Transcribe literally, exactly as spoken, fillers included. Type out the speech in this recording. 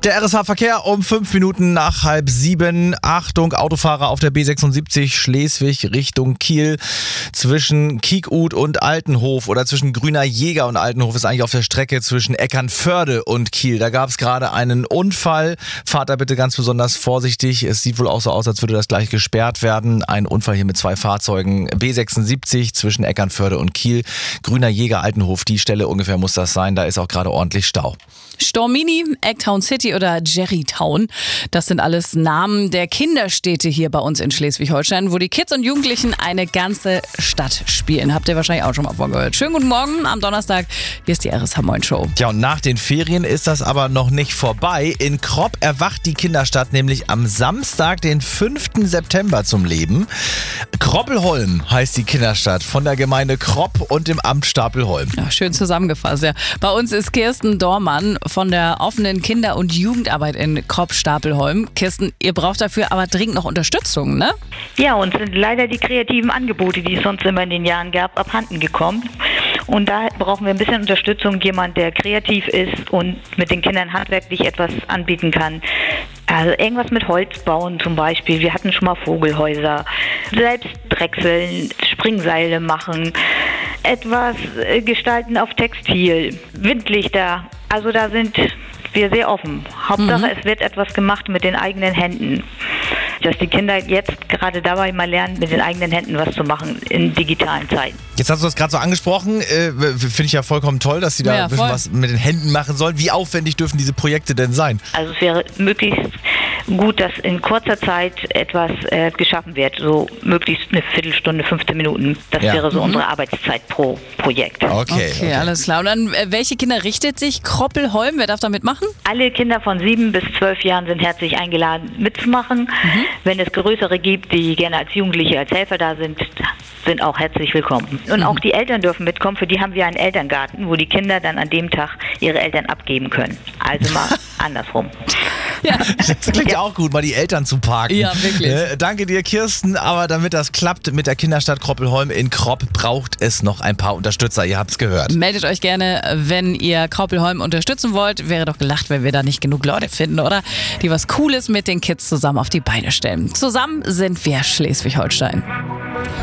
Der R S H-Verkehr um fünf Minuten nach halb sieben. Achtung, Autofahrer auf der B sechsundsiebzig Schleswig Richtung Kiel. Zwischen Kiekut und Altenhof oder zwischen Grüner Jäger und Altenhof ist eigentlich auf der Strecke zwischen Eckernförde und Kiel. Da gab es gerade einen Unfall. Fahrt da bitte ganz besonders vorsichtig. Es sieht wohl auch so aus, als würde das gleich gesperrt werden. Ein Unfall hier mit zwei Fahrzeugen. B sechsundsiebzig zwischen Eckernförde und Kiel. Grüner Jäger, Altenhof, die Stelle ungefähr muss das sein. Da ist auch gerade ordentlich Stau. Stormini, Eggtown City oder Jerrytown, das sind alles Namen der Kinderstädte hier bei uns in Schleswig-Holstein, wo die Kids und Jugendlichen eine ganze Stadt spielen. Habt ihr wahrscheinlich auch schon mal vorgehört. Schönen guten Morgen am Donnerstag. Hier ist die R S H Moin Show. Ja, und nach den Ferien ist das aber noch nicht vorbei. In Kropp erwacht die Kinderstadt nämlich am Samstag, den fünften September zum Leben. Kroppelholm heißt die Kinderstadt von der Gemeinde Kropp und dem Amt Stapelholm. Ja, schön zusammengefasst, ja. Bei uns ist Kirsten Dormann von der offenen Kinder- und Jugendarbeit in Kropp-Stapelholm. Kirsten, ihr braucht dafür aber dringend noch Unterstützung, ne? Ja, uns sind leider die kreativen Angebote, die es sonst immer in den Jahren gab, abhanden gekommen. Und da brauchen wir ein bisschen Unterstützung, jemand, der kreativ ist und mit den Kindern handwerklich etwas anbieten kann. Also irgendwas mit Holz bauen zum Beispiel. Wir hatten schon mal Vogelhäuser, selbst drechseln, Springseile machen, etwas gestalten auf Textil, Windlichter. Also da sind wir sehr offen. Hauptsache, mhm. es wird etwas gemacht mit den eigenen Händen. Dass die Kinder jetzt gerade dabei mal lernen, mit den eigenen Händen was zu machen in digitalen Zeiten. Jetzt hast du das gerade so angesprochen. Äh, Finde ich ja vollkommen toll, dass sie da ja, ein bisschen was mit den Händen machen sollen. Wie aufwendig dürfen diese Projekte denn sein? Also es wäre möglichst gut, dass in kurzer Zeit etwas äh, geschaffen wird. So möglichst eine Viertelstunde, fünfzehn Minuten. Das Ja. wäre so Mhm. unsere Arbeitszeit pro Projekt. Okay, Okay, okay. alles klar. Und an äh, welche Kinder richtet sich Kroppelholm? Wer darf da mitmachen? Alle Kinder von sieben bis zwölf Jahren sind herzlich eingeladen, mitzumachen. Mhm. Wenn es größere gibt, die gerne als Jugendliche, als Helfer da sind, sind auch herzlich willkommen. Und Mhm. auch die Eltern dürfen mitkommen. Für die haben wir einen Elterngarten, wo die Kinder dann an dem Tag ihre Eltern abgeben können. Also mal andersrum. Ja. Das klingt ja auch gut, mal die Eltern zu parken. Ja, wirklich. Äh, danke dir, Kirsten. Aber damit das klappt mit der Kinderstadt Kroppelholm in Kropp, braucht es noch ein paar Unterstützer. Ihr habt's gehört. Meldet euch gerne, wenn ihr Kroppelholm unterstützen wollt. Wäre doch gelacht, wenn wir da nicht genug Leute finden, oder? Die was Cooles mit den Kids zusammen auf die Beine stellen. Zusammen sind wir Schleswig-Holstein.